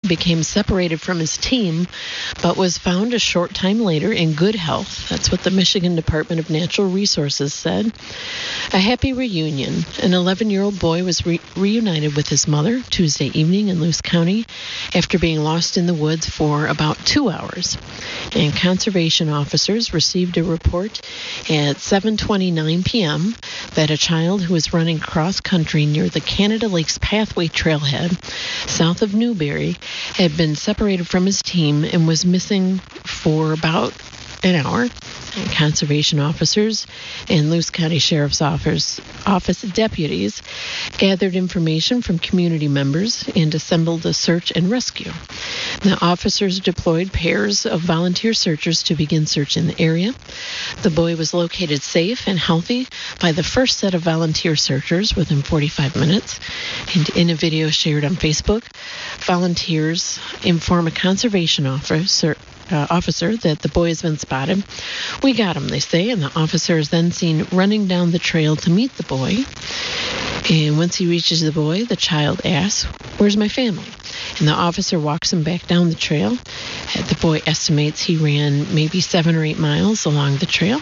became separated from his team, but was found a short time later in good health. That's what the Michigan Department of Natural Resources said. A happy reunion. An 11-year-old boy was reunited with his mother Tuesday evening in Luce County after being lost in the woods for about 2 hours. And conservation officers received a report at 7:29 p.m. that a child who was running cross-country near the Canada Lakes Pathway trailhead south of Newberry had been separated from his team and was missing for about an hour. And conservation officers and Luce County Sheriff's Office deputies gathered information from community members and assembled a search and rescue. The officers deployed pairs of volunteer searchers to begin searching the area. The boy was located safe and healthy by the first set of volunteer searchers within 45 minutes. And in a video shared on Facebook, volunteers inform a conservation officer that the boy has been spotted. We got him, they say, and the officer is then seen running down the trail to meet the boy. And once he reaches the boy, the child asks, "Where's my family?" And the officer walks him back down the trail. The boy estimates he ran maybe 7 or 8 miles along the trail.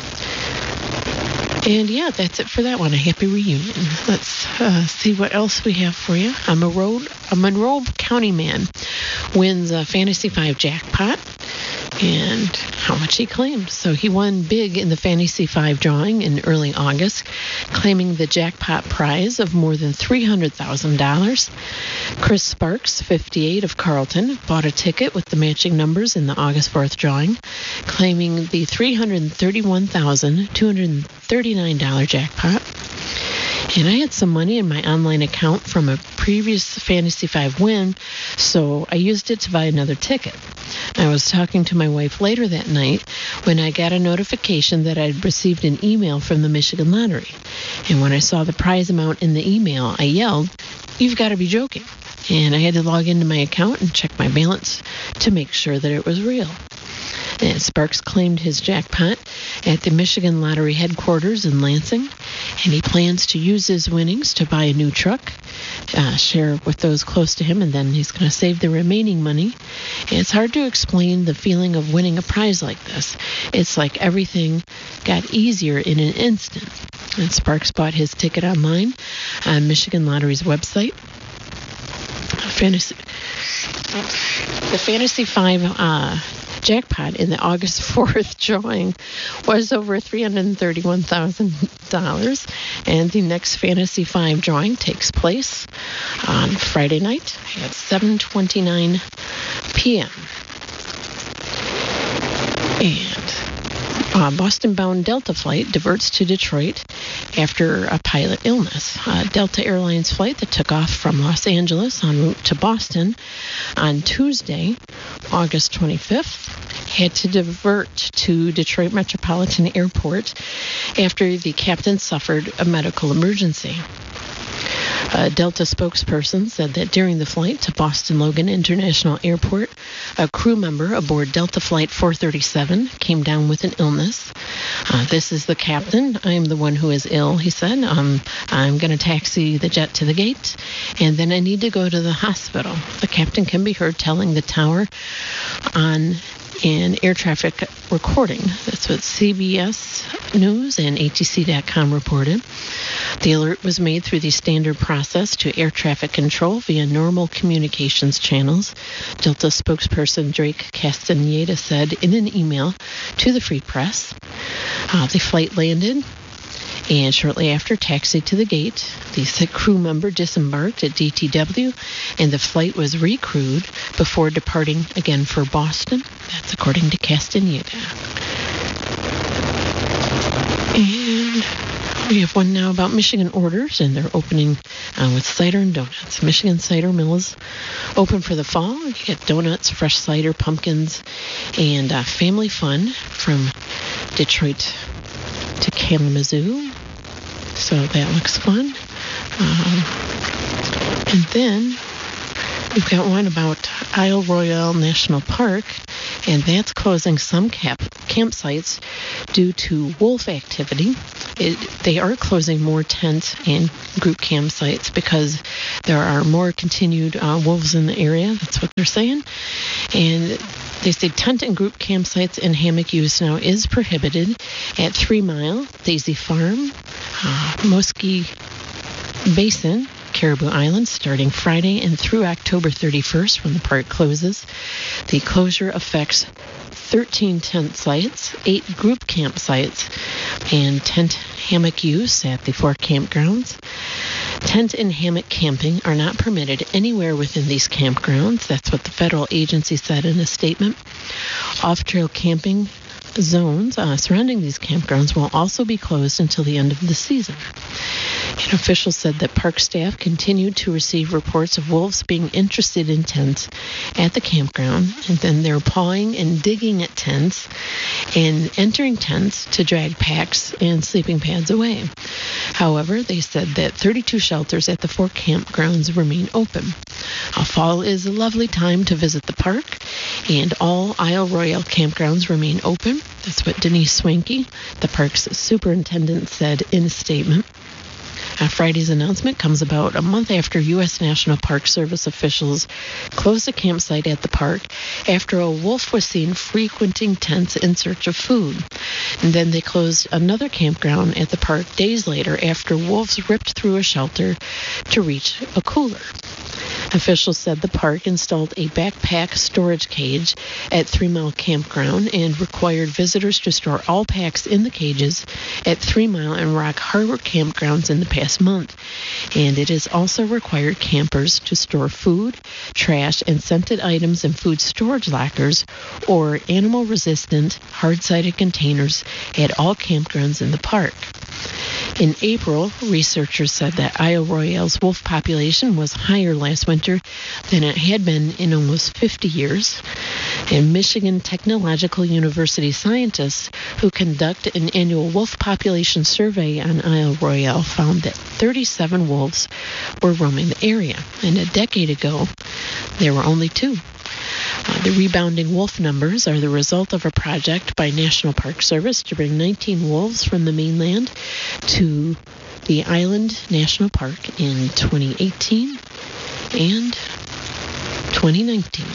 And yeah, that's it for that one. A happy reunion. Let's see what else we have for you. A Monroe County man wins a Fantasy 5 jackpot, and how much he claims. So he won big in the Fantasy 5 drawing in early August, claiming the jackpot prize of more than $300,000. Chris Sparks, 58, of Carlton, bought a ticket with the matching numbers in the August 4th drawing, claiming the $331,239 jackpot. And I had some money in my online account from a previous Fantasy 5 win, so I used it to buy another ticket. I was talking to my wife later that night when I got a notification that I'd received an email from the Michigan Lottery. And when I saw the prize amount in the email, I yelled, "You've got to be joking." And I had to log into my account and check my balance to make sure that it was real. And Sparks claimed his jackpot at the Michigan Lottery headquarters in Lansing, and he plans to use his winnings to buy a new truck, share with those close to him, and then he's going to save the remaining money. And it's hard to explain the feeling of winning a prize like this. It's like everything got easier in an instant. And Sparks bought his ticket online on Michigan Lottery's website. The Fantasy 5 jackpot in the August 4th drawing was over $331,000, and the next Fantasy 5 drawing takes place on Friday night at 7:29 p.m. And Boston-bound Delta flight diverts to Detroit after a pilot illness. A Delta Airlines flight that took off from Los Angeles en route to Boston on Tuesday, August 25th, had to divert to Detroit Metropolitan Airport after the captain suffered a medical emergency. A Delta spokesperson said that during the flight to Boston Logan International Airport, a crew member aboard Delta Flight 437 came down with an illness. "This is the captain. I am the one who is ill," he said. "I'm going to taxi the jet to the gate, and then I need to go to the hospital." The captain can be heard telling the tower on an air traffic recording. That's what CBS News and ATC.com reported. The alert was made through the standard process to air traffic control via normal communications channels, Delta spokesperson Drake Castaneda said in an email to the Free Press. The flight landed and shortly after taxied to the gate. The sick crew member disembarked at DTW, and the flight was recrewed before departing again for Boston. That's according to Castaneda. And we have one now about Michigan Orders, and they're opening with cider and donuts. Michigan Cider Mill is open for the fall. You get donuts, fresh cider, pumpkins, and family fun from Detroit to Kalamazoo. So that looks fun. And then We've got one about Isle Royale National Park, and that's closing some campsites due to wolf activity. They are closing more tent and group campsites because there are more continued wolves in the area. That's what they're saying. And they say tent and group campsites and hammock use now is prohibited at 3 Mile, Daisy Farm, Muskie Basin, Caribou Island, starting Friday and through October 31st when the park closes. The closure affects 13 tent sites, 8 group campsites, and tent hammock use at the 4 campgrounds. Tent and hammock camping are not permitted anywhere within these campgrounds. That's what the federal agency said in a statement. Off-trail camping zones surrounding these campgrounds will also be closed until the end of the season. And officials said that park staff continued to receive reports of wolves being interested in tents at the campground, and then they're pawing and digging at tents and entering tents to drag packs and sleeping pads away. However, they said that 32 shelters at the 4 campgrounds remain open. Fall is a lovely time to visit the park, and all Isle Royale campgrounds remain open. That's what Denise Swanky, the park's superintendent, said in a statement. Friday's announcement comes about a month after U.S. National Park Service officials closed a campsite at the park after a wolf was seen frequenting tents in search of food. And then they closed another campground at the park days later after wolves ripped through a shelter to reach a cooler. Officials said the park installed a backpack storage cage at 3 Mile Campground and required visitors to store all packs in the cages at 3 Mile and Rock Harbor campgrounds in the past month. And it has also required campers to store food, trash, and scented items in food storage lockers or animal-resistant, hard-sided containers at all campgrounds in the park. In April, researchers said that Isle Royale's wolf population was higher last winter than it had been in almost 50 years. And Michigan Technological University scientists who conduct an annual wolf population survey on Isle Royale found that 37 wolves were roaming the area. And a decade ago, there were only 2. The rebounding wolf numbers are the result of a project by National Park Service to bring 19 wolves from the mainland to the Island National Park in 2018 and 2019.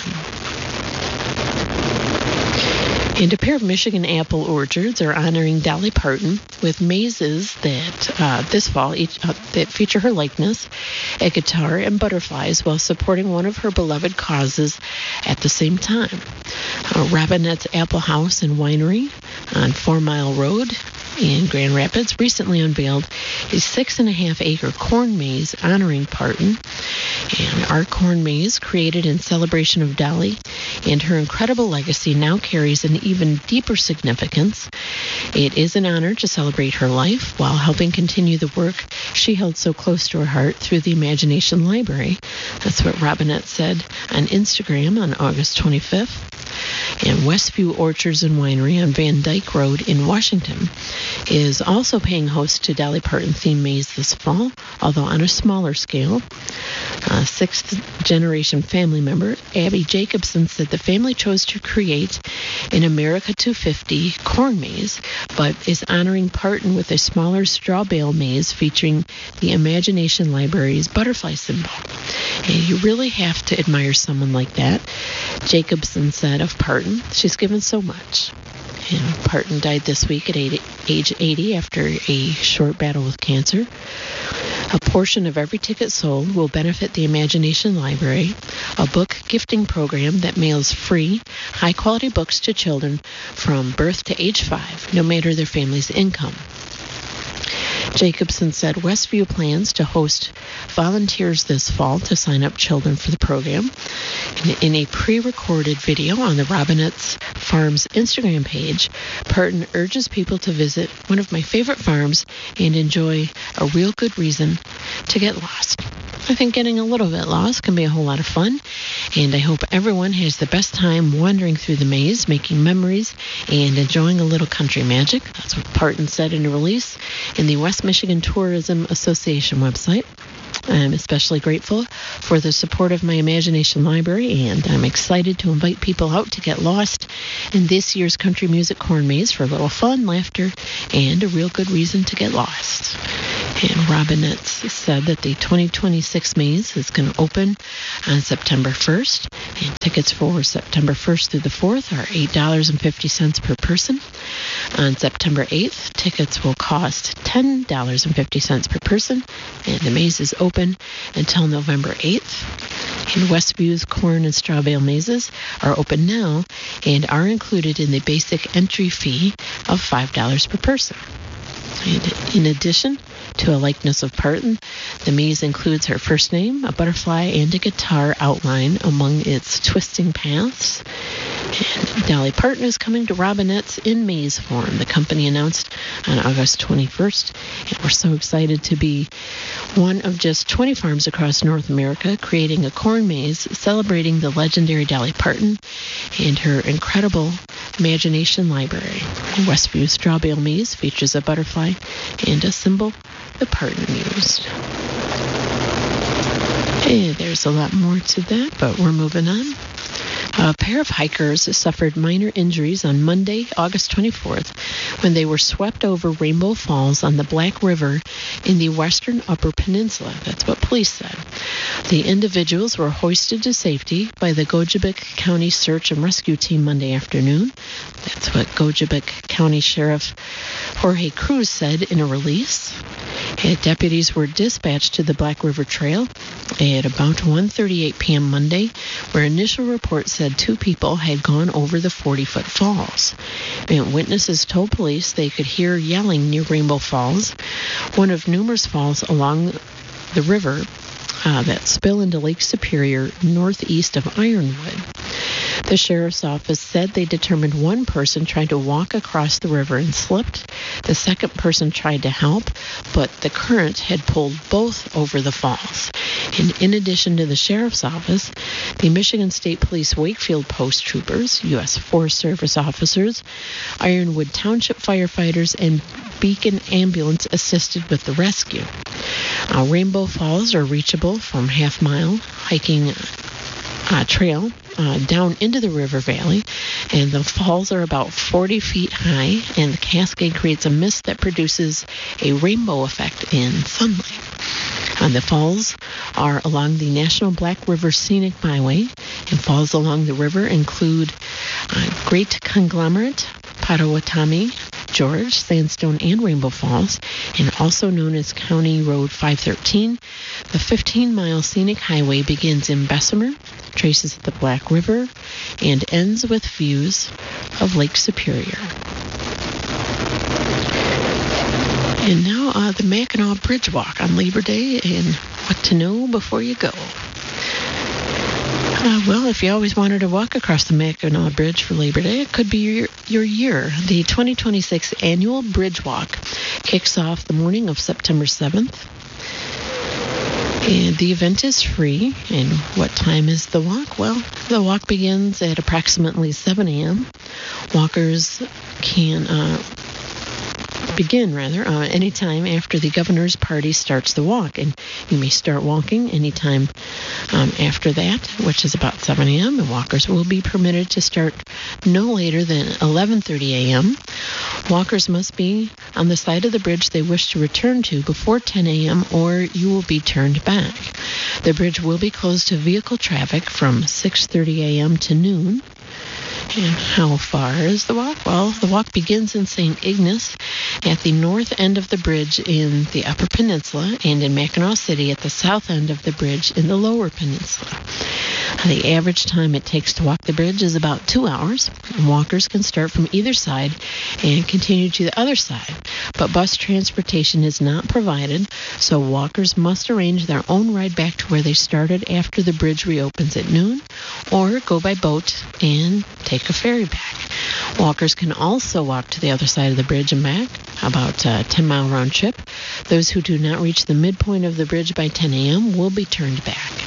And a pair of Michigan apple orchards are honoring Dolly Parton with mazes that this fall that feature her likeness, a guitar, and butterflies while supporting one of her beloved causes at the same time. Robinette's Apple House and Winery on 4 Mile Road in Grand Rapids recently unveiled a 6.5-acre corn maze honoring Parton. And our corn maze, created in celebration of Dolly and her incredible legacy, now carries an even deeper significance. It is an honor to celebrate her life while helping continue the work she held so close to her heart through the Imagination Library. That's what Robinette said on Instagram on August 25th. And Westview Orchards and Winery on Van Dyke Road in Washington is also paying host to Dolly Parton theme maze this fall, although on a smaller scale. Sixth-generation family member Abby Jacobson said the family chose to create an America 250 corn maze, but is honoring Parton with a smaller straw bale maze featuring the Imagination Library's butterfly symbol. And you really have to admire someone like that. Jacobson said of Parton, she's given so much. And Parton died this week at age 80 after a short battle with cancer. A portion of every ticket sold will benefit the Imagination Library, a book gifting program that mails free, high-quality books to children from birth to age 5, no matter their family's income. Jacobson said Westview plans to host volunteers this fall to sign up children for the program. In a pre-recorded video on the Robinette's Farms Instagram page, Parton urges people to visit one of my favorite farms and enjoy a real good reason to get lost. I think getting a little bit lost can be a whole lot of fun, and I hope everyone has the best time wandering through the maze, making memories, and enjoying a little country magic. That's what Parton said in a release in the West Michigan Tourism Association website. I'm especially grateful for the support of my Imagination Library, and I'm excited to invite people out to get lost in this year's country music corn maze for a little fun, laughter, and a real good reason to get lost. And Robinette's said that the 2026 maze is going to open on September 1st, and tickets for September 1st through the 4th are $8.50 per person. On September 8th, tickets will cost $10.50 per person, and the maze is open until November 8th. And Westview's corn and straw bale mazes are open now and are included in the basic entry fee of $5 per person. And in addition to a likeness of Parton, the maze includes her first name, a butterfly, and a guitar outline among its twisting paths. And Dolly Parton is coming to Robinette's in maze form, the company announced on August 21st. And we're so excited to be one of just 20 farms across North America creating a corn maze celebrating the legendary Dolly Parton and her incredible Imagination Library. Westview Straw Bale Maze features a butterfly and a symbol the Parton used. And there's a lot more to that, but we're moving on. A pair of hikers suffered minor injuries on Monday, August 24th, when they were swept over Rainbow Falls on the Black River in the western Upper Peninsula. That's what police said. The individuals were hoisted to safety by the Gogebic County Search and Rescue Team Monday afternoon. That's what Gogebic County Sheriff Jorge Cruz said in a release. Deputies were dispatched to the Black River Trail at about 1:38 p.m. Monday, where initial reports said two people had gone over the 40-foot falls. And witnesses told police they could hear yelling near Rainbow Falls, one of numerous falls along the river that spill into Lake Superior northeast of Ironwood. The sheriff's office said they determined one person tried to walk across the river and slipped. The second person tried to help, but the current had pulled both over the falls. And in addition to the sheriff's office, the Michigan State Police Wakefield Post troopers, U.S. Forest Service officers, Ironwood Township firefighters, and Beacon Ambulance assisted with the rescue. Rainbow Falls are reachable from half-mile hiking trail down into the river valley, and the falls are about 40 feet high, and the cascade creates a mist that produces a rainbow effect in sunlight. The falls are along the National Black River Scenic Byway, and falls along the river include Great Conglomerate, Potawatomi, George, Sandstone, and Rainbow Falls, and also known as County Road 513. The 15-mile scenic highway begins in Bessemer, traces the Black River, and ends with views of Lake Superior. And now the Mackinac Bridge Walk on Labor Day and what to know before you go. Well, if you always wanted to walk across the Mackinac Bridge for Labor Day, it could be your year. The 2026 annual Bridge Walk kicks off the morning of September 7th. And the event is free. And what time is the walk? Well, the walk begins at approximately 7 a.m. Walkers can begin anytime after the governor's party starts the walk, and you may start walking anytime after that, which is about 7 a.m. and walkers will be permitted to start no later than 11:30 a.m. Walkers must be on the side of the bridge they wish to return to before 10 a.m. or you will be turned back. The bridge will be closed to vehicle traffic from 6:30 a.m. to noon. And how far is the walk? Well, the walk begins in St. Ignace at the north end of the bridge in the Upper Peninsula, and in Mackinac City at the south end of the bridge in the Lower Peninsula. The average time it takes to walk the bridge is about 2 hours. Walkers can start from either side and continue to the other side, but bus transportation is not provided, so walkers must arrange their own ride back to where they started after the bridge reopens at noon, or go by boat and take a ferry back. Walkers can also walk to the other side of the bridge and back, about a 10-mile round trip. Those who do not reach the midpoint of the bridge by 10 a.m. will be turned back.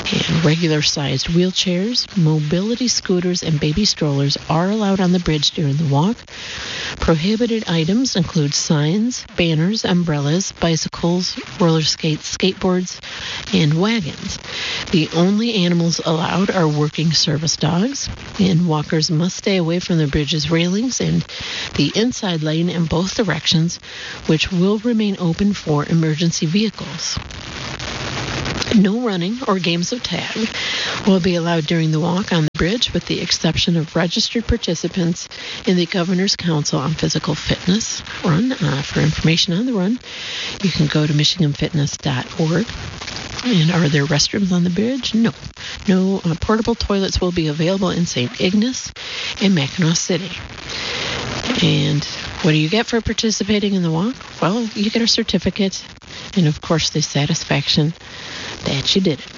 And regular-sized wheelchairs, mobility scooters, and baby strollers are allowed on the bridge during the walk. Prohibited items include signs, banners, umbrellas, bicycles, roller skates, skateboards, and wagons. The only animals allowed are working service dogs, and walkers must stay away from the bridge's railings and the inside lane in both directions, which will remain open for emergency vehicles. No running or games of tag will be allowed during the walk on the bridge, with the exception of registered participants in the Governor's Council on Physical Fitness run. For information on the run, you can go to michiganfitness.org. And are there restrooms on the bridge? No. No portable toilets will be available in St. Ignace and Mackinac City. And what do you get for participating in the walk? Well, you get a certificate and, of course, the satisfaction that you did it.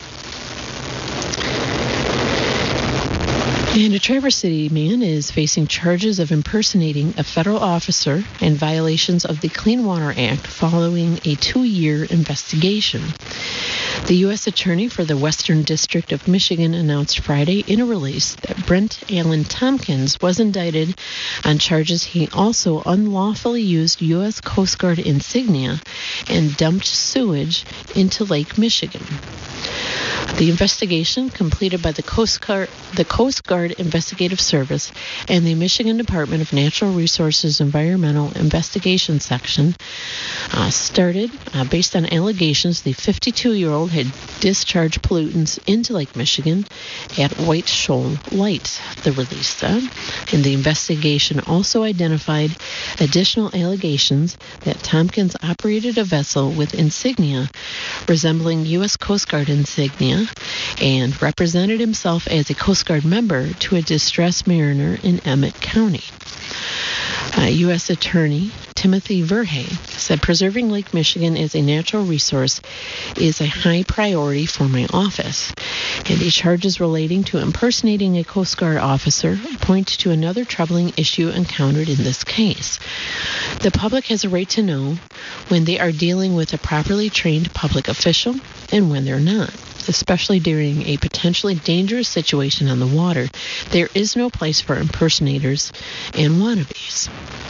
And a Traverse City man is facing charges of impersonating a federal officer and violations of the Clean Water Act following a 2-year investigation. The U.S. Attorney for the Western District of Michigan announced Friday in a release that Brent Allen Tompkins was indicted on charges he also unlawfully used U.S. Coast Guard insignia and dumped sewage into Lake Michigan. The investigation, completed by the Coast Guard Investigative Service and the Michigan Department of Natural Resources Environmental Investigation Section, started based on allegations the 52-year-old had discharged pollutants into Lake Michigan at White Shoal Light, the release said. And the investigation also identified additional allegations that Tompkins operated a vessel with insignia resembling U.S. Coast Guard insignia and represented himself as a Coast Guard member to a distressed mariner in Emmett County. U.S. Attorney Timothy Verhey said preserving Lake Michigan as a natural resource is a high priority for my office, and the charges relating to impersonating a Coast Guard officer point to another troubling issue encountered in this case. The public has a right to know when they are dealing with a properly trained public official and when they're not, especially during a potentially dangerous situation on the water. There is no place for impersonators and wannabes.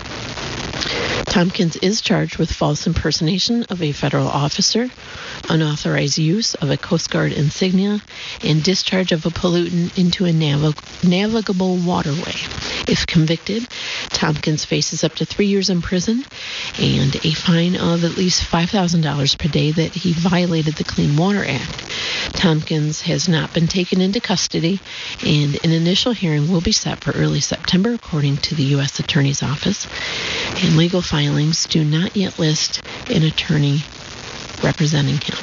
Tompkins is charged with false impersonation of a federal officer, unauthorized use of a Coast Guard insignia, and discharge of a pollutant into a navigable waterway. If convicted, Tompkins faces up to 3 years in prison and a fine of at least $5,000 per day that he violated the Clean Water Act. Tompkins has not been taken into custody, and an initial hearing will be set for early September, according to the U.S. Attorney's Office. And legal filings do not yet list an attorney representing him.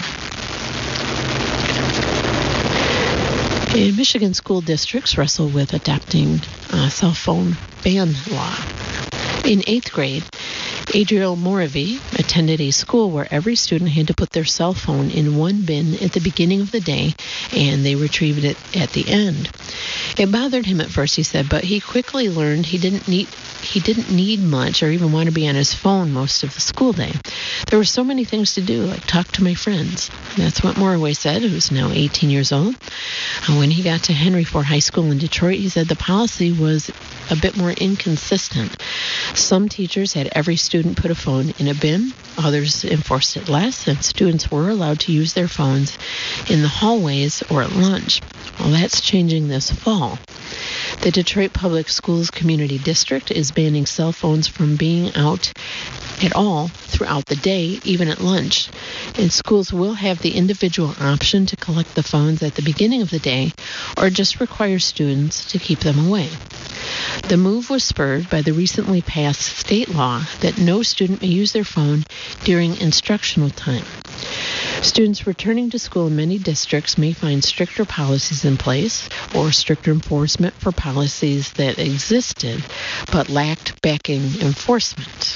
And Michigan school districts wrestle with adopting a cell phone ban law. In 8th grade, Adriel Moravi attended a school where every student had to put their cell phone in one bin at the beginning of the day, and they retrieved it at the end. It bothered him at first, he said, but he quickly learned he didn't need much or even want to be on his phone most of the school day. There were so many things to do, like talk to my friends. That's what Moraway said, who's now 18 years old. When he got to Henry Ford High School in Detroit, he said the policy was a bit more inconsistent. Some teachers had every student put a phone in a bin. Others enforced it less, and students were allowed to use their phones in the hallways or at lunch. Well, that's changing this fall. The Detroit Public Schools Community District is banning cell phones from being out at all throughout the day, even at lunch. And schools will have the individual option to collect the phones at the beginning of the day or just require students to keep them away. The move was spurred by the recently passed state law that no student may use their phone during instructional time. Students returning to school in many districts may find stricter policies in place or stricter enforcement for policies that existed but lacked backing enforcement.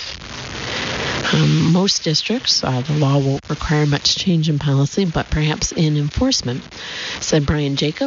Most districts, the law won't require much change in policy, but perhaps in enforcement, said Brian Jacob,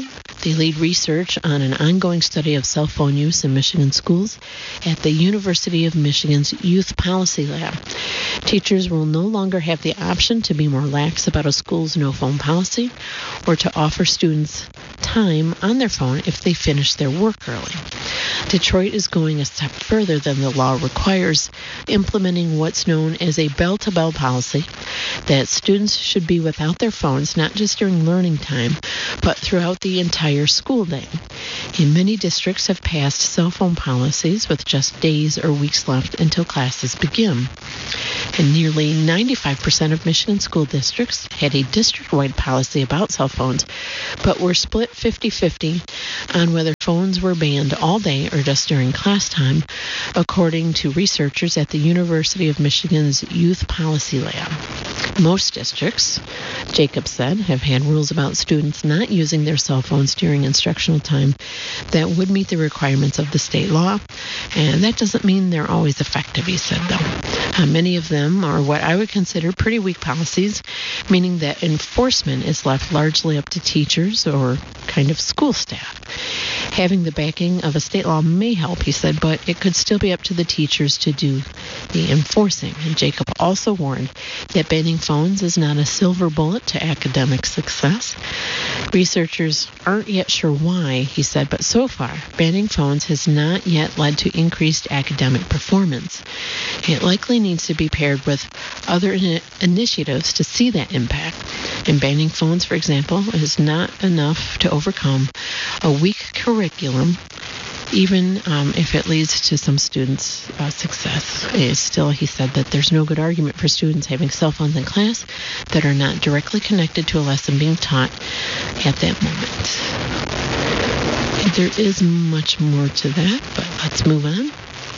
They lead research on an ongoing study of cell phone use in Michigan schools at the University of Michigan's Youth Policy Lab. Teachers will no longer have the option to be more lax about a school's no-phone policy or to offer students time on their phone if they finish their work early. Detroit is going a step further than the law requires, implementing what's known as a bell-to-bell policy that students should be without their phones not just during learning time, but throughout the entire school day. And many districts have passed cell phone policies with just days or weeks left until classes begin. And nearly 95% of Michigan school districts had a district-wide policy about cell phones, but were split 50-50 on whether phones were banned all day or just during class time, according to researchers at the University of Michigan's Youth Policy Lab. Most districts, Jacobs said, have had rules about students not using their cell phones during instructional time that would meet the requirements of the state law, and that doesn't mean they're always effective, he said, though. Many of them are what I would consider pretty weak policies, meaning that enforcement is left largely up to teachers or kind of school staff. Having the backing of a state law may help, he said, but it could still be up to the teachers to do the enforcing. And Jacob also warned that banning phones is not a silver bullet to academic success. Researchers aren't yet sure why, he said, but so far, banning phones has not yet led to increased academic performance. It likely needs to be paired with other initiatives to see that impact. And banning phones, for example, is not enough to overcome a weak curriculum, even if it leads to some students' success. Still, he said that there's no good argument for students having cell phones in class that are not directly connected to a lesson being taught at that moment. There is much more to that, but let's move on.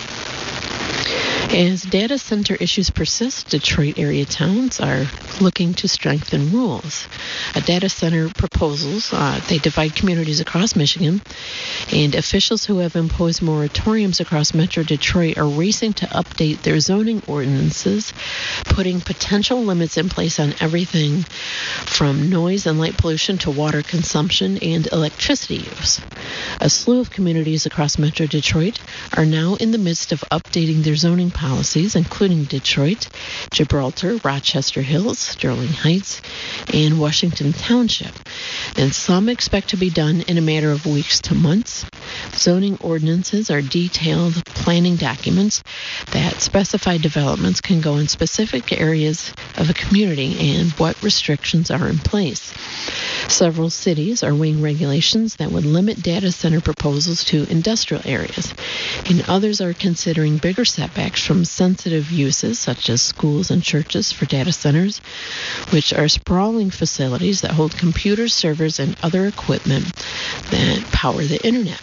As data center issues persist, Detroit area towns are looking to strengthen rules. Data center proposals, they divide communities across Michigan, and officials who have imposed moratoriums across Metro Detroit are racing to update their zoning ordinances, putting potential limits in place on everything from noise and light pollution to water consumption and electricity use. A slew of communities across Metro Detroit are now in the midst of updating their zoning policies, including Detroit, Gibraltar, Rochester Hills, Sterling Heights, and Washington Township. And some expect to be done in a matter of weeks to months. Zoning ordinances are detailed planning documents that specify developments can go in specific areas of a community and what restrictions are in place. Several cities are weighing regulations that would limit data center proposals to industrial areas, and others are considering bigger setbacks from sensitive uses such as schools and churches for data centers, which are sprawling facilities that hold computers, servers, and other equipment that power the internet.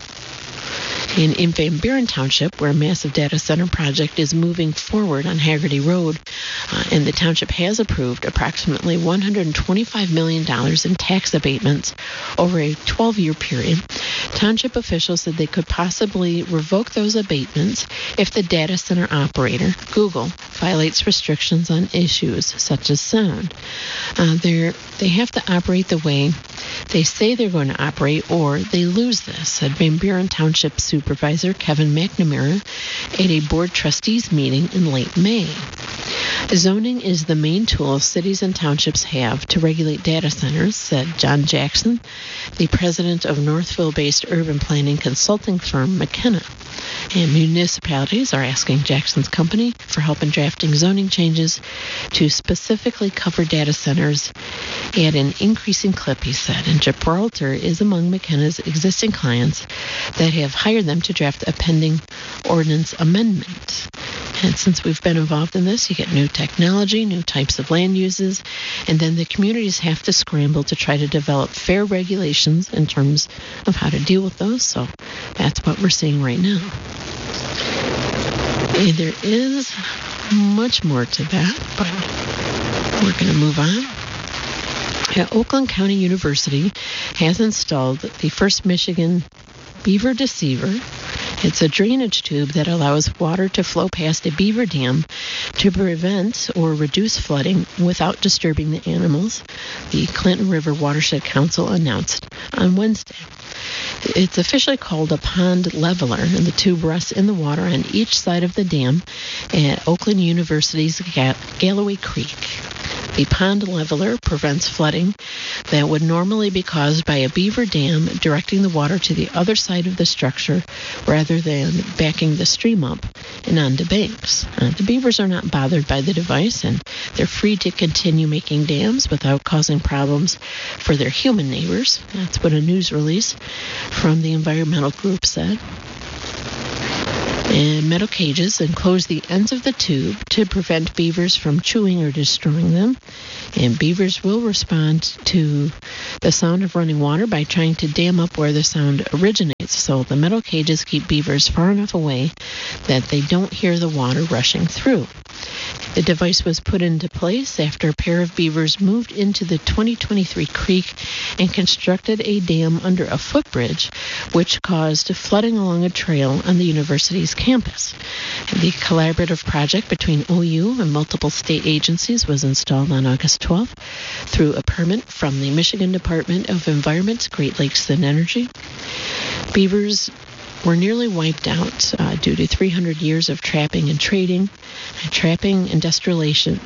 And in Van Buren Township, where a massive data center project is moving forward on Haggerty Road, and the township has approved approximately $125 million in tax abatements over a 12-year period, township officials said they could possibly revoke those abatements if the data center operator, Google, violates restrictions on issues such as sound. They have to operate the way they say they're going to operate, or they lose this, said Van Buren Township Supervisor Kevin McNamara at a board trustees meeting in late May. Zoning is the main tool cities and townships have to regulate data centers, said John Jackson, the president of Northville-based urban planning consulting firm McKenna. And municipalities are asking Jackson's company for help in drafting zoning changes to specifically cover data centers at an increasing clip, he said. And Gibraltar is among McKenna's existing clients that have hired them to draft a pending ordinance amendment. And since we've been involved in this, you get new technology, new types of land uses, and then the communities have to scramble to try to develop fair regulations in terms of how to deal with those. So that's what we're seeing right now. And there is much more to that, but we're going to move on. Oakland County University has installed the first Michigan beaver deceiver It's a drainage tube that allows water to flow past a beaver dam to prevent or reduce flooding without disturbing the animals, the Clinton River Watershed Council announced on Wednesday. It's officially called a pond leveler, and the tube rests in the water on each side of the dam at Oakland University's Galloway Creek. The pond leveler prevents flooding that would normally be caused by a beaver dam directing the water to the other side of the structure rather than backing the stream up and onto banks. The beavers are not bothered by the device, and they're free to continue making dams without causing problems for their human neighbors. That's what a news release from the environmental group said. And metal cages enclose the ends of the tube to prevent beavers from chewing or destroying them. And beavers will respond to the sound of running water by trying to dam up where the sound originates. So the metal cages keep beavers far enough away that they don't hear the water rushing through. The device was put into place after a pair of beavers moved into the 2023 creek and constructed a dam under a footbridge, which caused flooding along a trail on the university's campus. The collaborative project between OU and multiple state agencies was installed on August 12th through a permit from the Michigan Department of Environment, Great Lakes and Energy. Beavers were nearly wiped out due to 300 years of trapping and trading. Trapping, industrialization,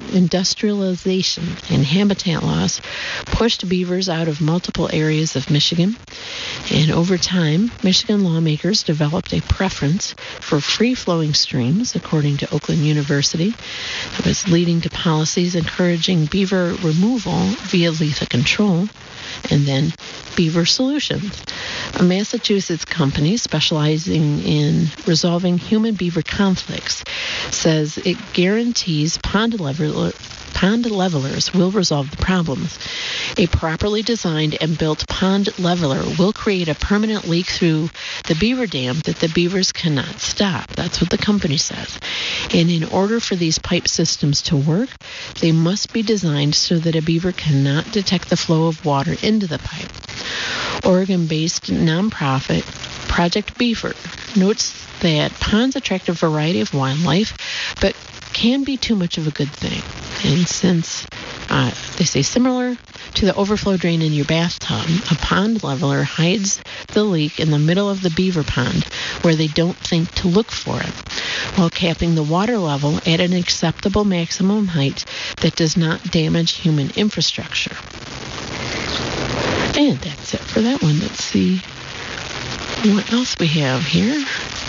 and habitat loss pushed beavers out of multiple areas of Michigan. And over time, Michigan lawmakers developed a preference for free-flowing streams, according to Oakland University. It was leading to policies encouraging beaver removal via lethal control, and then Beaver Solutions, a Massachusetts company specializing in resolving human beaver conflicts, says it guarantees pond levelers will resolve the problems. A properly designed and built pond leveler will create a permanent leak through the beaver dam that the beavers cannot stop. That's what the company says. And in order for these pipe systems to work, they must be designed so that a beaver cannot detect the flow of water into the pipe. Oregon-based nonprofit Project Beaver notes that ponds attract a variety of wildlife, but can be too much of a good thing. And since they say similar to the overflow drain in your bathtub, a pond leveler hides the leak in the middle of the beaver pond where they don't think to look for it, while capping the water level at an acceptable maximum height that does not damage human infrastructure. And that's it for that one. Let's see what else we have here.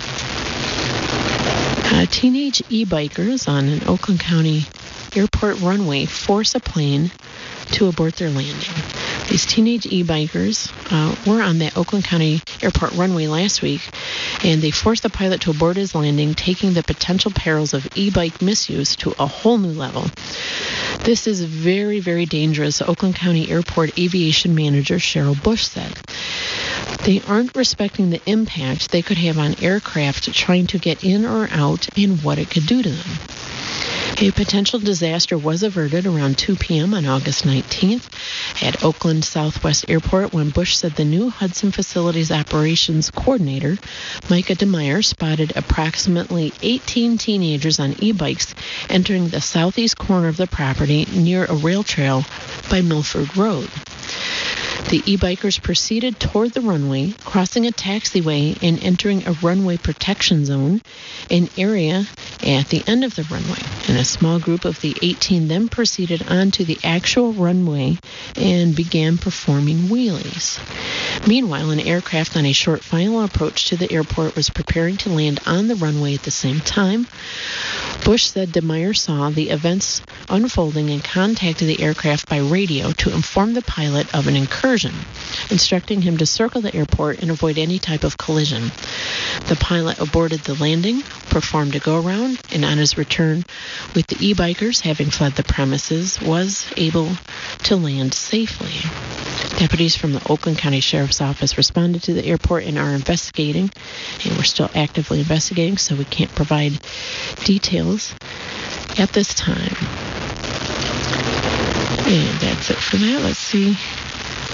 Teenage e-bikers on an Oakland County airport runway force a plane to abort their landing. These teenage e-bikers were on the Oakland County airport runway last week, and they forced the pilot to abort his landing, taking the potential perils of e-bike misuse to a whole new level. This is very, very dangerous, Oakland County Airport Aviation Manager Cheryl Bush said. They aren't respecting the impact they could have on aircraft trying to get in or out and what it could do to them. A potential disaster was averted around 2 p.m. on August 19th at Oakland Southwest Airport when Bush said the new Hudson Facilities Operations Coordinator, Micah DeMeyer, spotted approximately 18 teenagers on e-bikes entering the southeast corner of the property near a rail trail by Milford Road. The e-bikers proceeded toward the runway, crossing a taxiway and entering a runway protection zone, an area at the end of the runway. And a small group of the 18 then proceeded onto the actual runway and began performing wheelies. Meanwhile, an aircraft on a short final approach to the airport was preparing to land on the runway at the same time. Bush said DeMeyer saw the events unfolding and contacted the aircraft by radio to inform the pilot of an incursion, instructing him to circle the airport and avoid any type of collision. The pilot aborted the landing, performed a go-around, and on his return with the e-bikers, having fled the premises, was able to land safely. Deputies from the Oakland County Sheriff's Office responded to the airport and are investigating, and we're still actively investigating, so we can't provide details at this time. And that's it for that. Let's see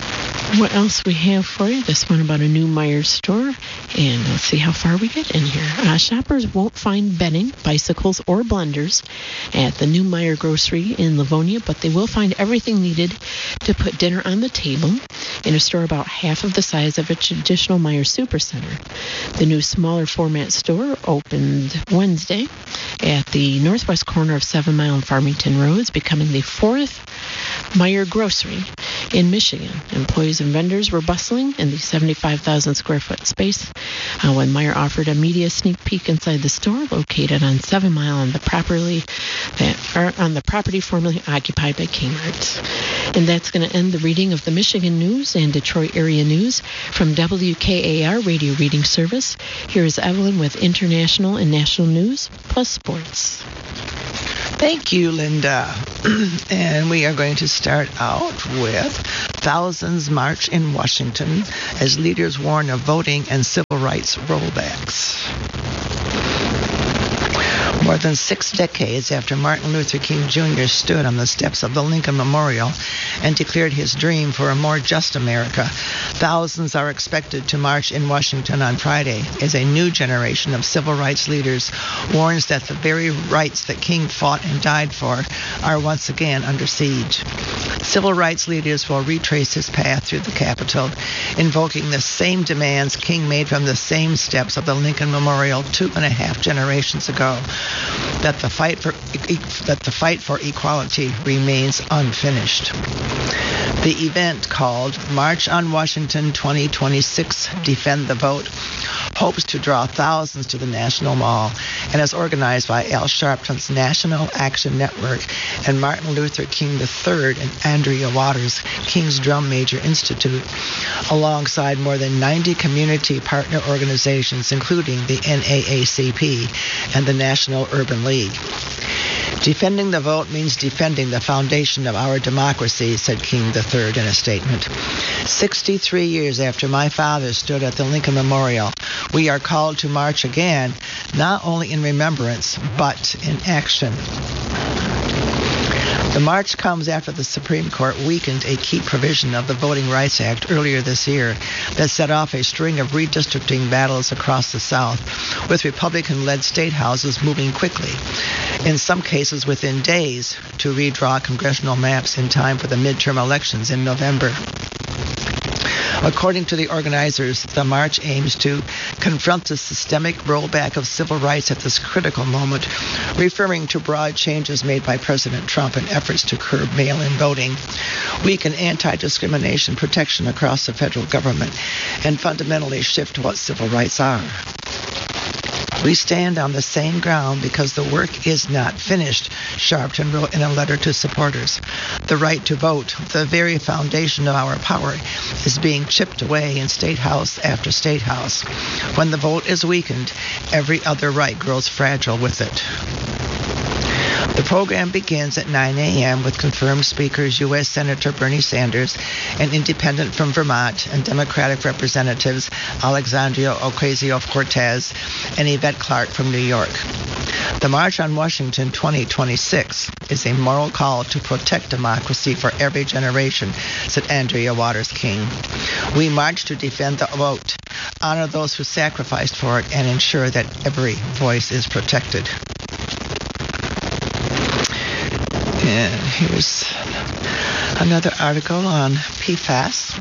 What else we have for you? This one about a new Meijer store. And let's see how far we get in here. Shoppers won't find bedding, bicycles, or blenders at the new Meijer grocery in Livonia, but they will find everything needed to put dinner on the table in a store about half of the size of a traditional Meijer Supercenter. The new smaller format store opened Wednesday at the northwest corner of 7 Mile and Farmington Roads, becoming the fourth Meijer grocery in Michigan. Employees and vendors were bustling in the 75,000 square foot space when Meijer offered a media sneak peek inside the store located on 7 Mile on the property formerly occupied by Kmart. And that's going to end the reading of the Michigan News and Detroit area news from WKAR Radio Reading Service. Here is Evelyn with international and national news plus sports. Thank you, Linda. And we are going to start out with thousands march in Washington as leaders warn of voting and civil rights rollbacks. More than 6 decades after Martin Luther King Jr. stood on the steps of the Lincoln Memorial and declared his dream for a more just America, thousands are expected to march in Washington on Friday as a new generation of civil rights leaders warns that the very rights that King fought and died for are once again under siege. Civil rights leaders will retrace his path through the Capitol, invoking the same demands King made from the same steps of the Lincoln Memorial 2.5 generations ago. That the fight for equality remains unfinished. The event, called March on Washington 2026 Defend the Vote, hopes to draw thousands to the National Mall and is organized by Al Sharpton's National Action Network and Martin Luther King III and Andrea Waters King's Drum Major Institute, alongside more than 90 community partner organizations, including the NAACP and the National Urban League. Defending the vote means defending the foundation of our democracy, said King III in a statement. 63 years after my father stood at the Lincoln Memorial, we are called to march again, not only in remembrance, but in action. The march comes after the Supreme Court weakened a key provision of the Voting Rights Act earlier this year that set off a string of redistricting battles across the South, with Republican-led state houses moving quickly, in some cases within days, to redraw congressional maps in time for the midterm elections in November. According to the organizers, the march aims to confront the systemic rollback of civil rights at this critical moment, referring to broad changes made by President Trump in efforts to curb mail-in voting, weaken anti-discrimination protection across the federal government, and fundamentally shift what civil rights are. We stand on the same ground because the work is not finished, Sharpton wrote in a letter to supporters. The right to vote, the very foundation of our power, is being chipped away in state house after state house. When the vote is weakened, every other right grows fragile with it. The program begins at 9 a.m. with confirmed speakers U.S. Senator Bernie Sanders, an independent from Vermont, and Democratic Representatives Alexandria Ocasio-Cortez and Yvette Clarke from New York. The March on Washington 2026 is a moral call to protect democracy for every generation, said Andrea Waters King. We march to defend the vote, honor those who sacrificed for it, and ensure that every voice is protected. And here's another article on PFAS.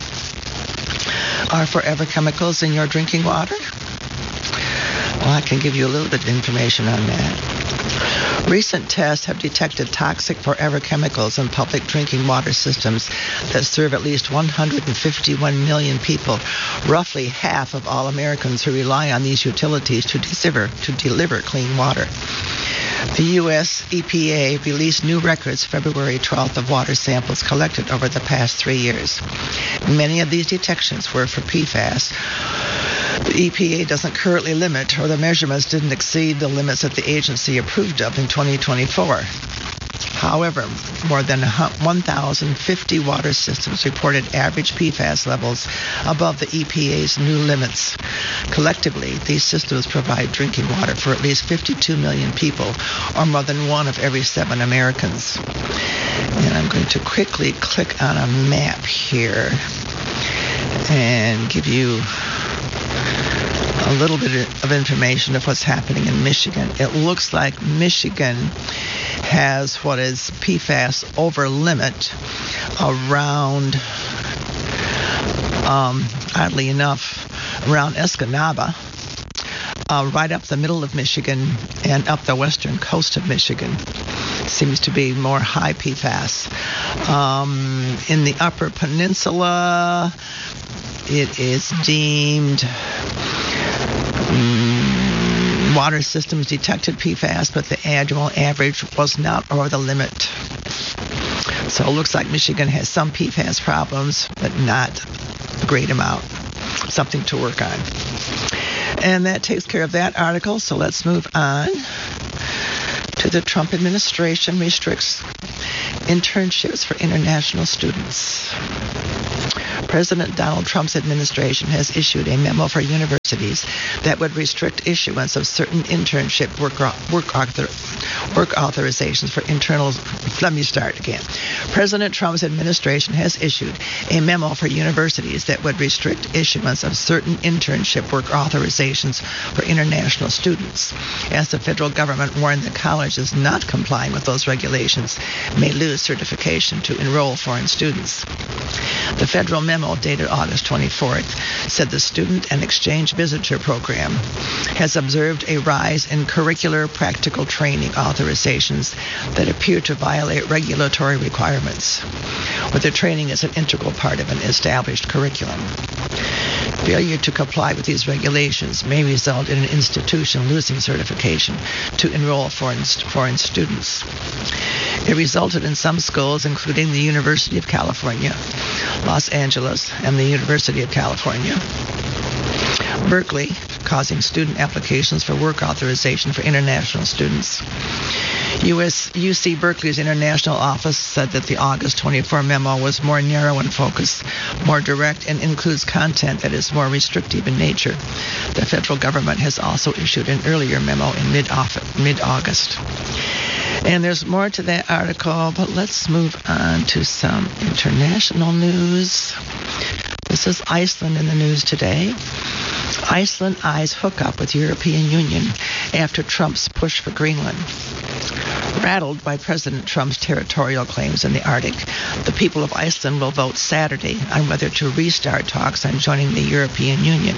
Are forever chemicals in your drinking water? Well, I can give you a little bit of information on that. Recent tests have detected toxic forever chemicals in public drinking water systems that serve at least 151 million people, roughly half of all Americans who rely on these utilities to deliver clean water. The U.S. EPA released new records February 12th of water samples collected over the past 3 years. Many of these detections were for PFAS. The EPA doesn't currently limit, or the measurements didn't exceed the limits that the agency approved of in 2024. However, more than 1,050 water systems reported average PFAS levels above the EPA's new limits. Collectively, these systems provide drinking water for at least 52 million people, or more than 1 of every 7 Americans. And I'm going to quickly click on a map here. and give you a little bit of information of what's happening in Michigan. It looks like Michigan has what is PFAS over limit around, oddly enough, around Escanaba, right up the middle of Michigan and up the western coast of Michigan. Seems to be more high PFAS. In the Upper Peninsula, it is deemed water systems detected PFAS, but the annual average was not over the limit. So it looks like Michigan has some PFAS problems, but not a great amount. Something to work on. And that takes care of that article. So let's move on to the Trump administration restricts internships for international students. President Donald Trump's administration has issued a memo for universities that would restrict issuance of certain internship work authorizations for internal. Let me start again. President Trump's administration has issued a memo for universities that would restrict issuance of certain internship work authorizations for international students, as the federal government warned that colleges not complying with those regulations may lose certification to enroll foreign students. The federal memo dated August 24th said the Student and Exchange Visitor Program has observed a rise in curricular practical training authorizations that appear to violate regulatory requirements, where the training is an integral part of an established curriculum. Failure to comply with these regulations may result in an institution losing certification to enroll foreign students. It resulted in some schools, including the University of California, Los Angeles, and the University of California, Berkeley, causing student applications for work authorization for international students. UC Berkeley's international office said that the August 24 memo was more narrow in focus, more direct, and includes content that is more restrictive in nature. The federal government has also issued an earlier memo in mid-August. And there's more to that article, but let's move on to some international news. This is Iceland in the news today. Iceland eyes hookup with European Union after Trump's push for Greenland. Rattled by President Trump's territorial claims in the Arctic, the people of Iceland will vote Saturday on whether to restart talks on joining the European Union.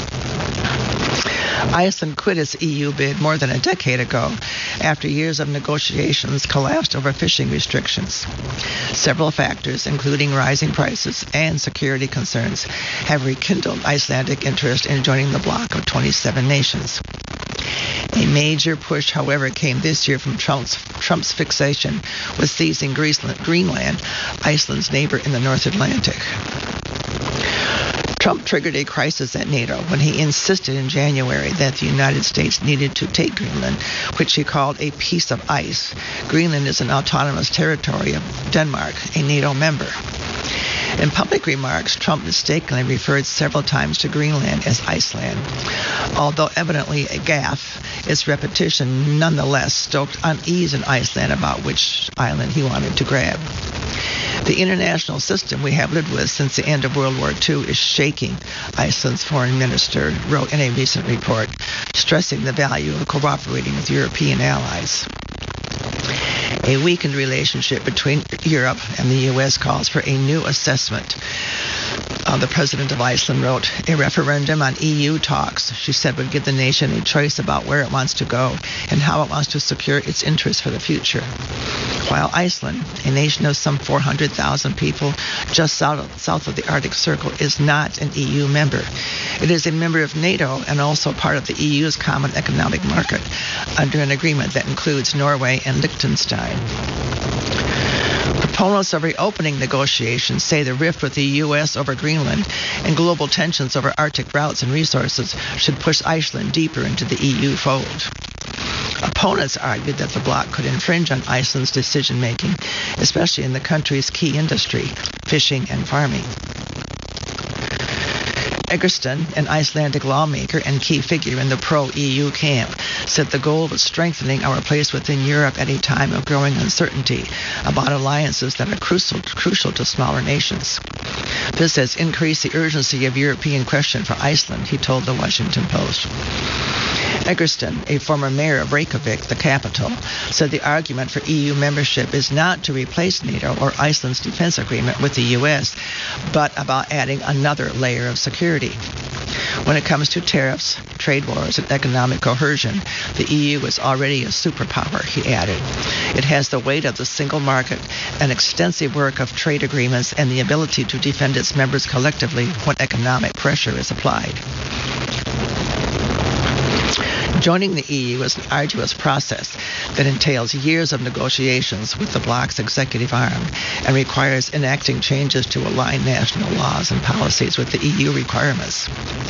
Iceland quit its EU bid more than a decade ago after years of negotiations collapsed over fishing restrictions. Several factors, including rising prices and security concerns, have rekindled Icelandic interest in joining the bloc of 27 nations. A major push, however, came this year from Trump's fixation with seizing Greenland, Iceland's neighbor in the North Atlantic. Trump triggered a crisis at NATO when he insisted in January that the United States needed to take Greenland, which he called a piece of ice. Greenland is an autonomous territory of Denmark, a NATO member. In public remarks, Trump mistakenly referred several times to Greenland as Iceland. Although evidently a gaffe, its repetition nonetheless stoked unease in Iceland about which island he wanted to grab. The international system we have lived with since the end of World War II is shaking, Iceland's foreign minister wrote in a recent report, stressing the value of cooperating with European allies. A weakened relationship between Europe and the U.S. calls for a new assessment. The president of Iceland wrote, a referendum on EU talks, she said, would give the nation a choice about where it wants to go and how it wants to secure its interests for the future. While Iceland, a nation of some 400,000 people just south of the Arctic Circle, is not an EU member, it is a member of NATO and also part of the EU's common economic market under an agreement that includes Norway and Liechtenstein. Proponents of reopening negotiations say the rift with the U.S. over Greenland and global tensions over Arctic routes and resources should push Iceland deeper into the EU fold. Opponents argued that the bloc could infringe on Iceland's decision-making, especially in the country's key industry, fishing and farming. Egerston, an Icelandic lawmaker and key figure in the pro-EU camp, said the goal was strengthening our place within Europe at a time of growing uncertainty about alliances that are crucial to smaller nations. This has increased the urgency of European question for Iceland, he told the Washington Post. Egerston, a former mayor of Reykjavik, the capital, said the argument for EU membership is not to replace NATO or Iceland's defense agreement with the U.S., but about adding another layer of security. When it comes to tariffs, trade wars, and economic coercion, the EU is already a superpower, he added. It has the weight of the single market, an extensive work of trade agreements, and the ability to defend its members collectively when economic pressure is applied. Joining the EU is an arduous process that entails years of negotiations with the bloc's executive arm and requires enacting changes to align national laws and policies with the EU requirements.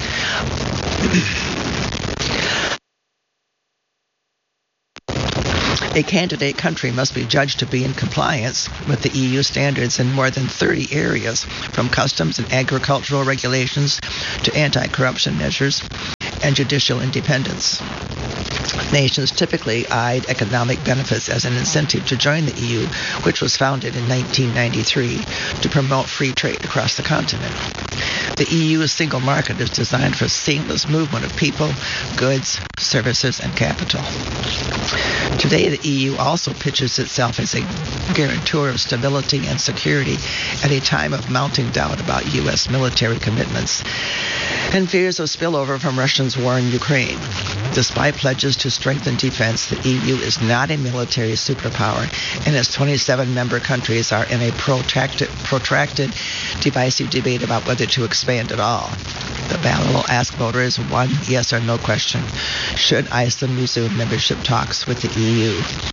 A candidate country must be judged to be in compliance with the EU standards in more than 30 areas, from customs and agricultural regulations to anti-corruption measures and judicial independence. Nations typically eyed economic benefits as an incentive to join the EU, which was founded in 1993 to promote free trade across the continent. The EU's single market is designed for seamless movement of people, goods, services, and capital. Today, the EU also pitches itself as a guarantor of stability and security at a time of mounting doubt about U.S. military commitments and fears of spillover from Russia's war in Ukraine. Despite pledges to strengthen defense, the EU is not a military superpower, and its 27 member countries are in a protracted, divisive debate about whether to expand at all. The ballot will ask voters one yes or no question. Should Iceland resume membership talks with the EU?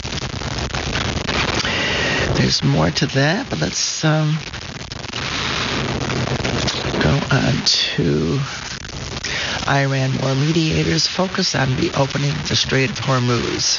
There's more to that, but let's go on to Iran. More mediators focus on reopening the Strait of Hormuz.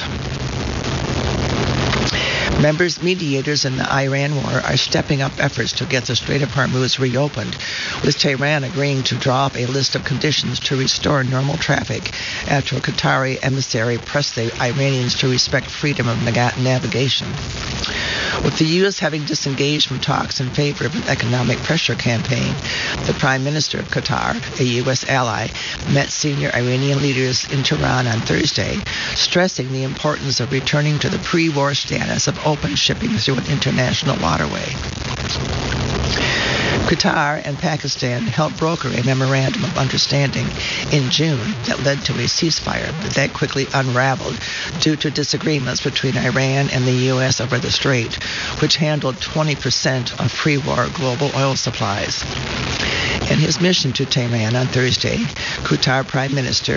Mediators in the Iran war are stepping up efforts to get the Strait of Hormuz reopened, with Tehran agreeing to draw up a list of conditions to restore normal traffic after a Qatari emissary pressed the Iranians to respect freedom of navigation. With the U.S. having disengaged from talks in favor of an economic pressure campaign, the Prime Minister of Qatar, a U.S. ally, met senior Iranian leaders in Tehran on Thursday, stressing the importance of returning to the pre-war status of open shipping through an international waterway. Qatar and Pakistan helped broker a memorandum of understanding in June that led to a ceasefire, but that quickly unraveled due to disagreements between Iran and the U.S. over the strait, which handled 20% of pre-war global oil supplies. In his mission to Tehran on Thursday, Qatar Prime Minister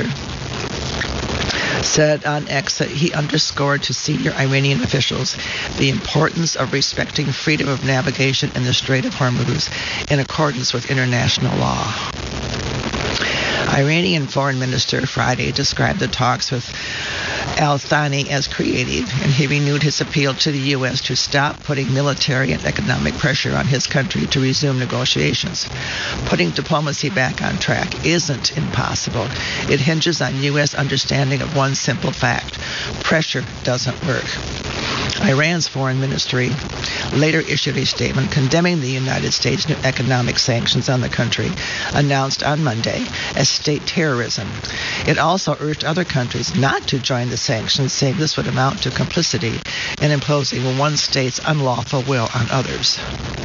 said on X that he underscored to senior Iranian officials the importance of respecting freedom of navigation in the Strait of Hormuz in accordance with international law. Iranian Foreign Minister Friday described the talks with al-Thani as creative, and he renewed his appeal to the U.S. to stop putting military and economic pressure on his country to resume negotiations. Putting diplomacy back on track isn't impossible. It hinges on U.S. understanding of one simple fact: pressure doesn't work. Iran's foreign ministry later issued a statement condemning the United States' new economic sanctions on the country, announced on Monday, as state terrorism. It also urged other countries not to join the sanctions, saying this would amount to complicity in imposing one state's unlawful will on others.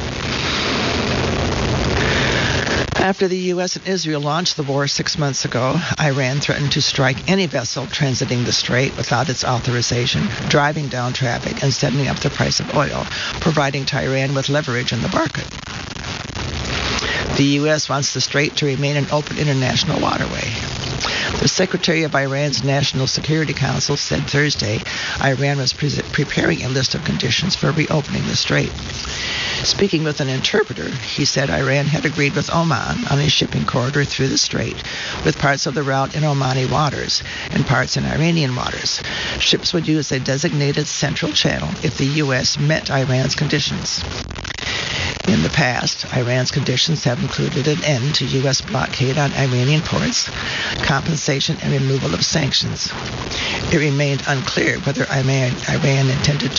After the U.S. and Israel launched the war 6 months ago, Iran threatened to strike any vessel transiting the strait without its authorization, driving down traffic and sending up the price of oil, providing Tehran with leverage in the market. The U.S. wants the strait to remain an open international waterway. The Secretary of Iran's National Security Council said Thursday Iran was preparing a list of conditions for reopening the strait. Speaking with an interpreter, he said Iran had agreed with Oman on a shipping corridor through the strait, with parts of the route in Omani waters and parts in Iranian waters. Ships would use a designated central channel if the U.S. met Iran's conditions. In the past, Iran's conditions have included an end to U.S. blockade on Iranian ports, compensation, and removal of sanctions. It remained unclear whether Iran intended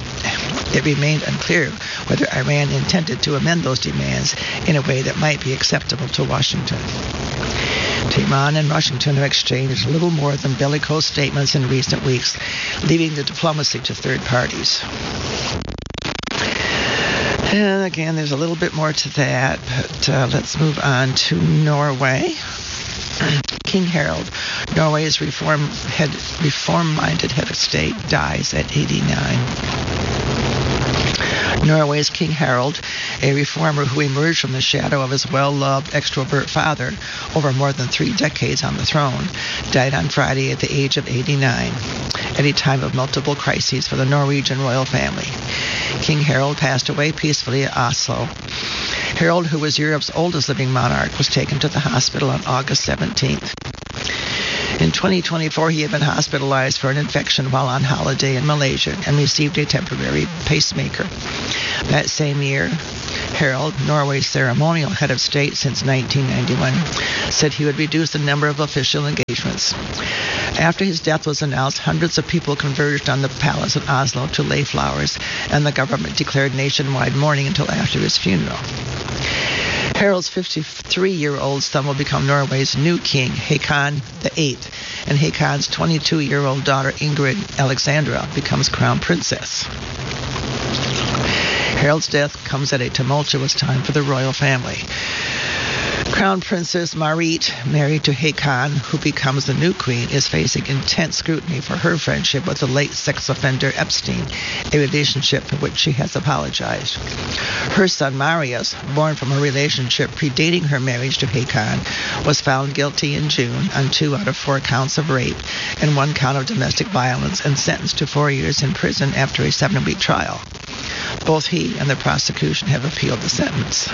to amend those demands in a way that might be acceptable to Washington. Tehran and Washington have exchanged little more than bellicose statements in recent weeks, leaving the diplomacy to third parties. And again, there's a little bit more to that, but let's move on to Norway. King Harald, Norway's reform-minded head of state, dies at 89. Norway's King Harald, a reformer who emerged from the shadow of his well-loved extrovert father over more than 3 decades on the throne, died on Friday at the age of 89, at a time of multiple crises for the Norwegian royal family. King Harald passed away peacefully at Oslo. Harald, who was Europe's oldest living monarch, was taken to the hospital on August 17th. In 2024, he had been hospitalized for an infection while on holiday in Malaysia and received a temporary pacemaker. That same year, Harald, Norway's ceremonial head of state since 1991, said he would reduce the number of official engagements. After his death was announced, hundreds of people converged on the palace in Oslo to lay flowers, and the government declared nationwide mourning until after his funeral. Harald's 53-year-old son will become Norway's new king, Haakon VIII, and Haakon's 22-year-old daughter, Ingrid Alexandra, becomes crown princess. Harald's death comes at a tumultuous time for the royal family. Crown Princess Marit, married to Haakon, who becomes the new queen, is facing intense scrutiny for her friendship with the late sex offender Epstein, a relationship for which she has apologized. Her son Marius, born from a relationship predating her marriage to Haakon, was found guilty in June on 2 out of 4 counts of rape and 1 count of domestic violence and sentenced to 4 years in prison after a 7-week trial. Both he and the prosecution have appealed the sentence.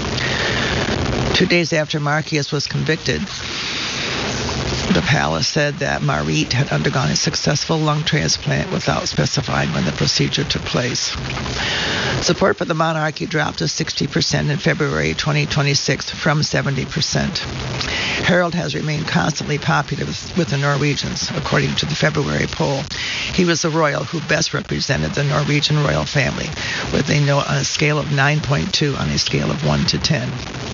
2 days after Marcius was convicted, the palace said that Marit had undergone a successful lung transplant without specifying when the procedure took place. Support for the monarchy dropped to 60% in February 2026 from 70%. Harald has remained constantly popular with the Norwegians, according to the February poll. He was the royal who best represented the Norwegian royal family, with a note on a scale of 9.2 on a scale of 1 to 10.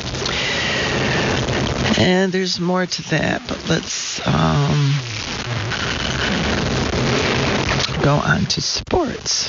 And there's more to that, but let's go on to sports.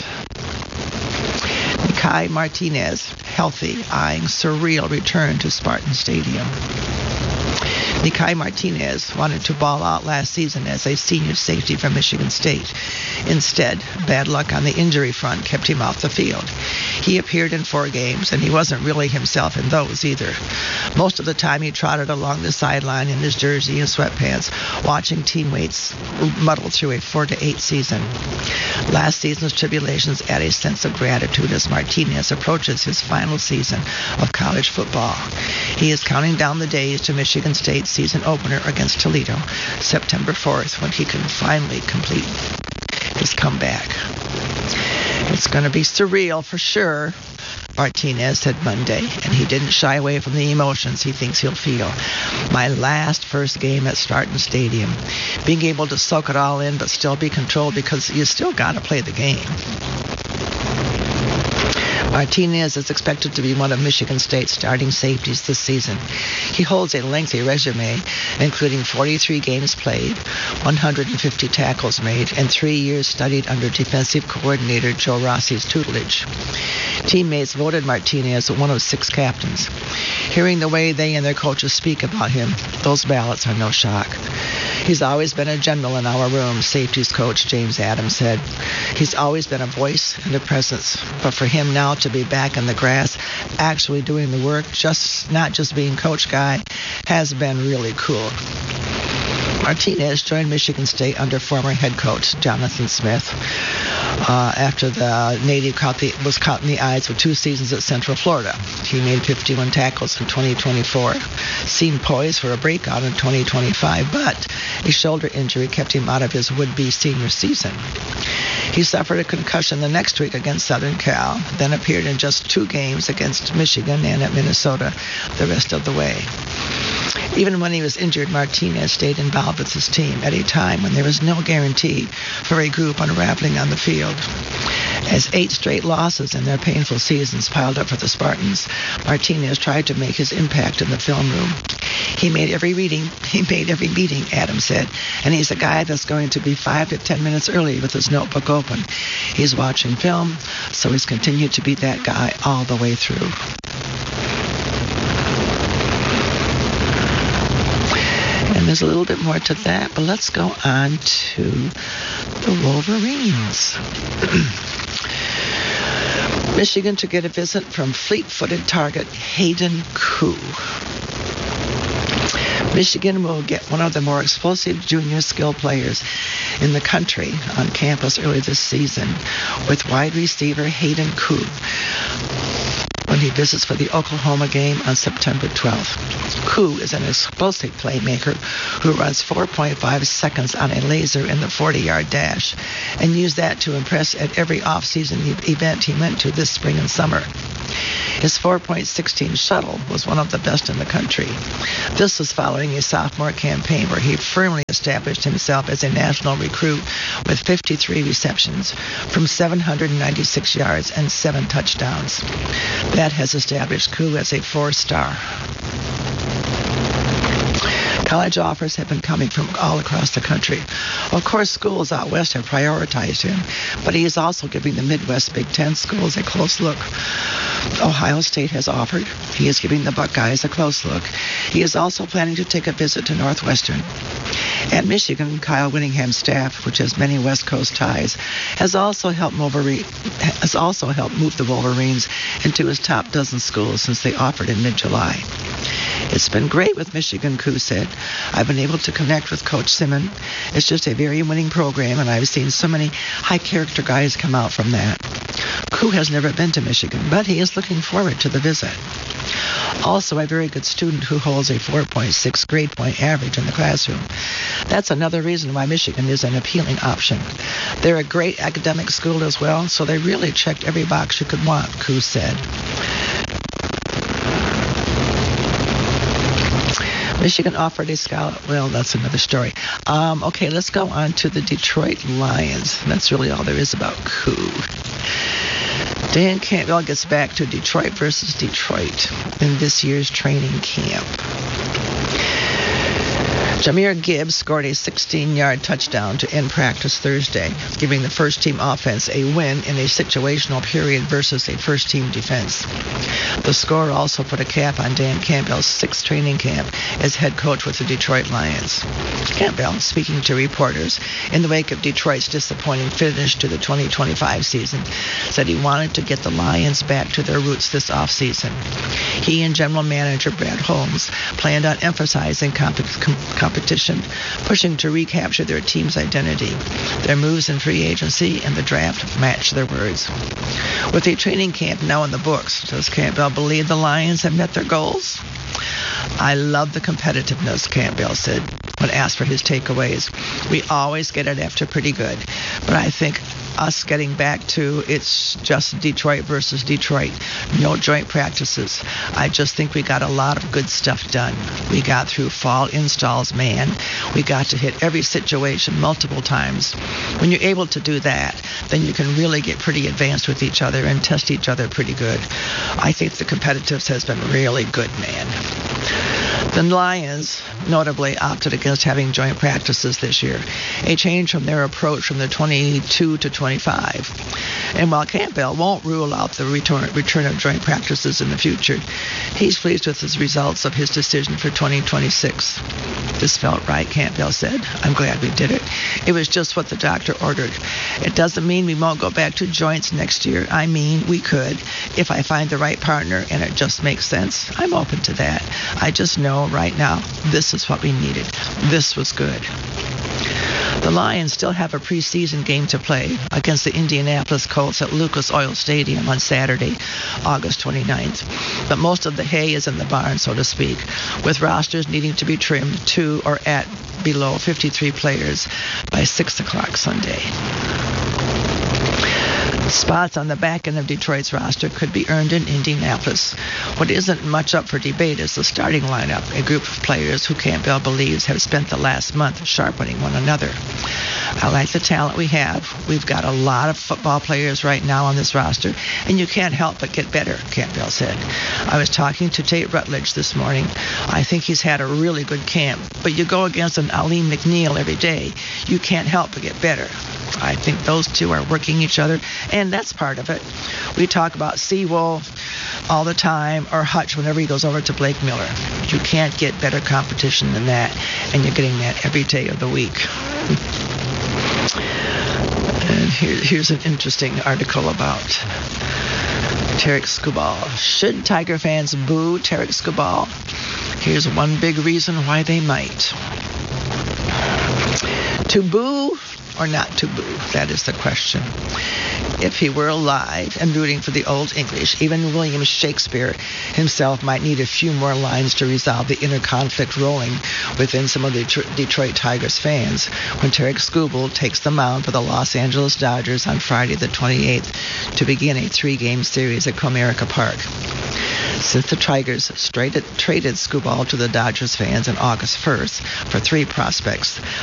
Nicky Martinez, healthy, eyeing surreal return to Spartan Stadium. Nicky Martinez wanted to ball out last season as a senior safety from Michigan State. Instead, bad luck on the injury front kept him off the field. He appeared in 4 games, and he wasn't really himself in those either. Most of the time, he trotted along the sideline in his jersey and sweatpants, watching teammates muddle through a 4-8 season. Last season's tribulations add a sense of gratitude as Martinez approaches his final season of college football. He is counting down the days to Michigan State's season opener against Toledo, September 4th, when he can finally complete his comeback. It's going to be surreal for sure, Martinez said Monday, and he didn't shy away from the emotions he thinks he'll feel. My first game at Spartan Stadium. Being able to soak it all in but still be controlled because you still got to play the game. Martinez is expected to be one of Michigan State's starting safeties this season. He holds a lengthy resume, including 43 games played, 150 tackles made, and 3 years studied under defensive coordinator Joe Rossi's tutelage. Teammates voted Martinez one of 6 captains. Hearing the way they and their coaches speak about him, those ballots are no shock. He's always been a general in our room, safeties coach James Adams said. He's always been a voice and a presence, but for him now to be back in the grass, actually doing the work, not just being coach guy, has been really cool. Martinez joined Michigan State under former head coach Jonathan Smith. after the native was caught in the eyes with 2 seasons at Central Florida. He made 51 tackles in 2024, seemed poised for a breakout in 2025, but a shoulder injury kept him out of his would-be senior season. He suffered a concussion the next week against Southern Cal, then appeared in just 2 games against Michigan and at Minnesota the rest of the way. Even when he was injured, Martinez stayed involved with his team at a time when there was no guarantee for a group unraveling on the field. As 8 straight losses in their painful seasons piled up for the Spartans, Martinez tried to make his impact in the film room. He made every meeting, Adams said, and he's a guy that's going to be 5 to 10 minutes early with his notebook open. He's watching film, so he's continued to be that guy all the way through. And there's a little bit more to that, but let's go on to the Wolverines. Michigan to get a visit from fleet-footed target Hayden Koo. Michigan will get one of the more explosive junior skill players in the country on campus early this season with wide receiver Hayden Koo when he visits for the Oklahoma game on September 12th. Koo is an explosive playmaker who runs 4.5 seconds on a laser in the 40-yard dash and used that to impress at every off-season event he went to this spring and summer. His 4.16 shuttle was one of the best in the country. This was following a sophomore campaign where he firmly established himself as a national recruit with 53 receptions from 796 yards and 7 touchdowns. That has established Koo as a 4-star. College offers have been coming from all across the country. Of course, schools out west have prioritized him, but he is also giving the Midwest Big Ten schools a close look. Ohio State has offered. He is giving the Buckeyes a close look. He is also planning to take a visit to Northwestern. At Michigan, Kyle Whittingham's staff, which has many West Coast ties, has also helped move the Wolverines into his top dozen schools since they offered in mid-July. It's been great with Michigan, Koo said. I've been able to connect with Coach Simon. It's just a very winning program, and I've seen so many high-character guys come out from that. Koo has never been to Michigan, but he is looking forward to the visit. Also, a very good student who holds a 4.6 grade point average in the classroom. That's another reason why Michigan is an appealing option. They're a great academic school as well, so they really checked every box you could want, Koo said. Michigan offered a scholarship. Well, that's another story. Okay, let's go on to the Detroit Lions. That's really all there is about Koo. Dan Campbell gets back to Detroit versus Detroit in this year's training camp. Jahmyr Gibbs scored a 16-yard touchdown to end practice Thursday, giving the first-team offense a win in a situational period versus a first-team defense. The score also put a cap on Dan Campbell's 6th training camp as head coach with the Detroit Lions. Campbell, speaking to reporters in the wake of Detroit's disappointing finish to the 2025 season, said he wanted to get the Lions back to their roots this offseason. He and general manager Brad Holmes planned on emphasizing competition, pushing to recapture their team's identity. Their moves in free agency and the draft match their words. With a training camp now in the books, does Campbell believe the Lions have met their goals? I love the competitiveness, Campbell said when asked for his takeaways. We always get it after pretty good, but I think us getting back to it's just Detroit versus Detroit, no joint practices. I just think we got a lot of good stuff done. We got through fall installs, man. We got to hit every situation multiple times. When you're able to do that, then you can really get pretty advanced with each other and test each other pretty good. I think the competitiveness has been really good, man. The Lions notably opted against having joint practices this year, a change from their approach from the 22 to 25. And while Campbell won't rule out the return of joint practices in the future, he's pleased with the results of his decision for 2026. This felt right, Campbell said. I'm glad we did it. It was just what the doctor ordered. It doesn't mean we won't go back to joints next year. I mean, we could, if I find the right partner and it just makes sense. I'm open to that. I just know right now this is what we needed. This was good. The Lions still have a preseason game to play against the Indianapolis Colts at Lucas Oil Stadium on Saturday, August 29th. But most of the hay is in the barn, so to speak, with rosters needing to be trimmed to or at below 53 players by 6 o'clock Sunday. Spots on the back end of Detroit's roster could be earned in Indianapolis. What isn't much up for debate is the starting lineup, a group of players who Campbell believes have spent the last month sharpening one another. I like the talent we have. We've got a lot of football players right now on this roster, and you can't help but get better, Campbell said. I was talking to Tate Rutledge this morning. I think he's had a really good camp, but you go against an Aleem McNeil every day. You can't help but get better. I think those two are working each other, and that's part of it. We talk about Seawolf all the time, or Hutch whenever he goes over to Blake Miller. You can't get better competition than that, and you're getting that every day of the week. And here's an interesting article about Tarik Skubal. Should Tiger fans boo Tarik Skubal? Here's one big reason why they might. To boo or not to boo? That is the question. If he were alive and rooting for the Old English, even William Shakespeare himself might need a few more lines to resolve the inner conflict rolling within some of the Detroit Tigers fans when Tarik Skubal takes the mound for the Los Angeles Dodgers on Friday the 28th to begin a 3-game series at Comerica Park. Since the Tigers traded Skubal to the Dodgers fans on August 1st for 3 prospects,